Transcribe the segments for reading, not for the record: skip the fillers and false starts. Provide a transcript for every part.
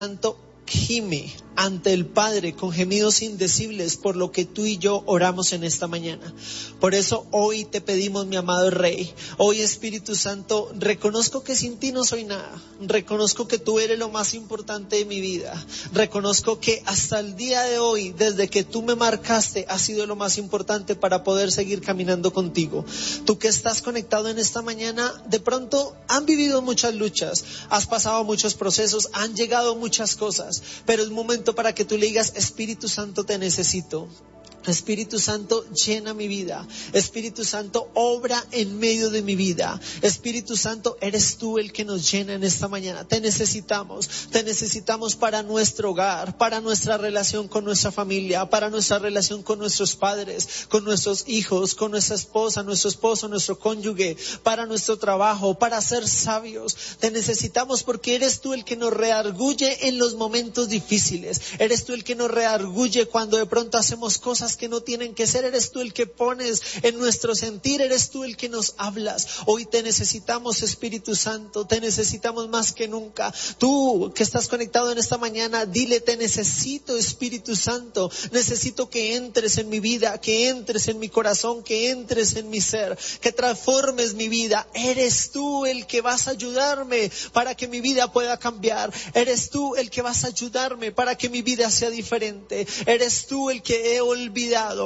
Santo gime ante el Padre con gemidos indecibles por lo que tú y yo oramos en esta mañana. Por eso hoy te pedimos, mi amado Rey, hoy Espíritu Santo, reconozco que sin ti no soy nada, reconozco que tú eres lo más importante de mi vida, reconozco que hasta el día de hoy, desde que tú me marcaste, ha sido lo más importante para poder seguir caminando contigo. Tú que estás conectado en esta mañana, de pronto han vivido muchas luchas, has pasado muchos procesos, han llegado muchas cosas, pero es momento para que tú le digas: Espíritu Santo, te necesito. Espíritu Santo, llena mi vida. Espíritu Santo, obra en medio de mi vida. Espíritu Santo, eres tú el que nos llena en esta mañana. Te necesitamos para nuestro hogar, para nuestra relación con nuestra familia, para nuestra relación con nuestros padres, con nuestros hijos, con nuestra esposa, nuestro esposo, nuestro cónyuge, para nuestro trabajo, para ser sabios. Te necesitamos porque eres tú el que nos redarguye en los momentos difíciles. Eres tú el que nos redarguye cuando de pronto hacemos cosas que no tienen que ser. Eres tú el que pones en nuestro sentir, eres tú el que nos hablas. Hoy te necesitamos, Espíritu Santo, te necesitamos más que nunca. Tú que estás conectado en esta mañana, dile: te necesito, Espíritu Santo, necesito que entres en mi vida, que entres en mi corazón, que entres en mi ser, que transformes mi vida. Eres tú el que vas a ayudarme para que mi vida pueda cambiar. Eres tú el que vas a ayudarme para que mi vida sea diferente. Eres tú el que he olvidado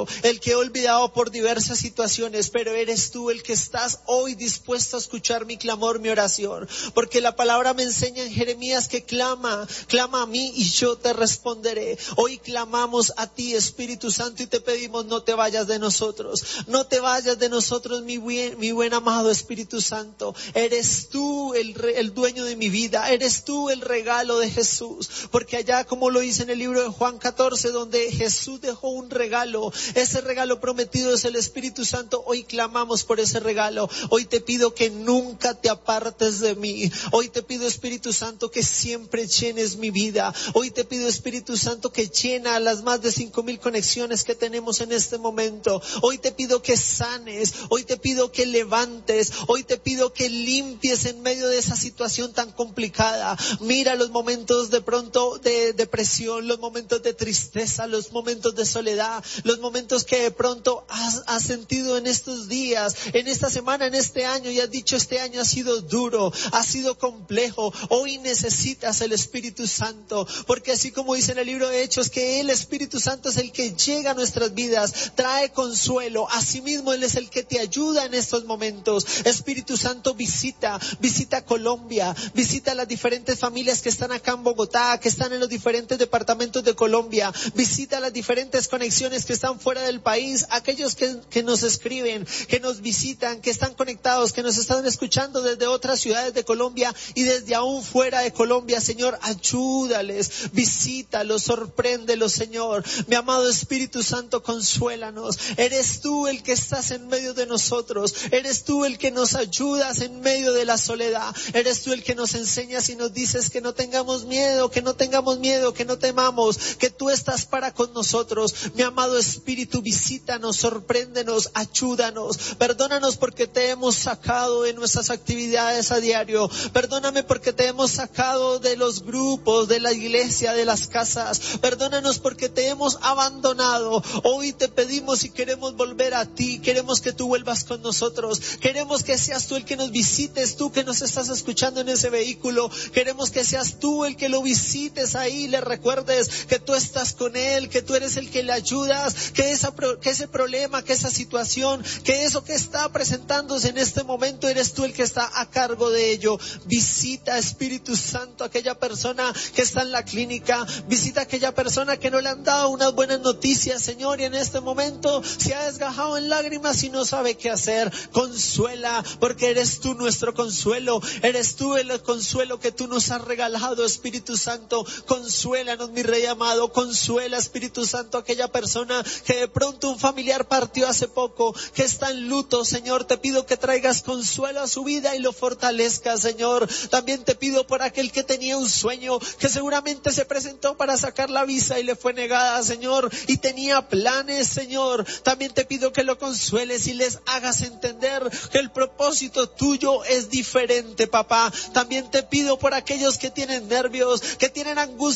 por diversas situaciones, pero eres tú el que estás hoy dispuesto a escuchar mi clamor, mi oración, porque la palabra me enseña en Jeremías que clama a mí y yo te responderé. Hoy clamamos a ti, Espíritu Santo, y te pedimos: no te vayas de nosotros, mi buen amado Espíritu Santo. Eres tú el dueño de mi vida, eres tú el regalo de Jesús, porque allá, como lo dice en el libro de Juan 14, donde Jesús dejó un regalo, ese regalo prometido es el Espíritu Santo. Hoy clamamos por ese regalo. Hoy te pido que nunca te apartes de mí. Hoy te pido, Espíritu Santo, que siempre llenes mi vida. Hoy te pido, Espíritu Santo, que llena las más de 5,000 conexiones que tenemos en este momento. Hoy te pido que sanes, hoy te pido que levantes, hoy te pido que limpies en medio de esa situación tan complicada. Mira los momentos de pronto de depresión, los momentos de tristeza, los momentos de soledad, los momentos que de pronto has sentido en estos días, en esta semana, en este año, y has dicho: este año ha sido duro, ha sido complejo. Hoy necesitas el Espíritu Santo, porque así como dice en el libro de Hechos que el Espíritu Santo es el que llega a nuestras vidas, trae consuelo, asimismo Él es el que te ayuda en estos momentos. Espíritu Santo, visita Colombia, visita las diferentes familias que están acá en Bogotá, que están en los diferentes departamentos de Colombia, visita las diferentes conexiones que están fuera del país, aquellos que nos escriben, que nos visitan, que están conectados, que nos están escuchando desde otras ciudades de Colombia y desde aún fuera de Colombia. Señor, ayúdales, visítalos, sorpréndelos, Señor. Mi amado Espíritu Santo, consuélanos. Eres tú el que estás en medio de nosotros, eres tú el que nos ayudas en medio de la soledad, eres tú el que nos enseñas y nos dices que no tengamos miedo, que no temamos, que tú estás para con nosotros. Mi amado Espíritu, visítanos, sorpréndenos, ayúdanos. Perdónanos porque te hemos sacado de nuestras actividades a diario. Perdóname porque te hemos sacado de los grupos, de la iglesia, de las casas. Perdónanos porque te hemos abandonado. Hoy te pedimos y queremos volver a ti. Queremos que tú vuelvas con nosotros. Queremos que seas tú el que nos visites, tú que nos estás escuchando en ese vehículo. Queremos que seas tú el que lo visites ahí, le recuerdes que tú estás con él, que tú eres el que le ayudas, que ese problema, que esa situación, que eso que está presentándose en este momento, eres tú el que está a cargo de ello. Visita, Espíritu Santo, a aquella persona que está en la clínica, visita a aquella persona que no le han dado unas buenas noticias, Señor, y en este momento se ha desgajado en lágrimas y no sabe qué hacer. Consuela, porque eres tú nuestro consuelo, eres tú el consuelo que tú nos has regalado, Espíritu Santo. Consuélanos, mi Rey amado, consuela, Espíritu Santo, a aquella persona persona que de pronto un familiar partió hace poco, que está en luto, Señor, te pido que traigas consuelo a su vida y lo fortalezcas, Señor. También te pido por aquel que tenía un sueño, que seguramente se presentó para sacar la visa y le fue negada, Señor, y tenía planes, Señor. También te pido que lo consueles y les hagas entender que el propósito tuyo es diferente, papá. También te pido por aquellos que tienen nervios, que tienen angustia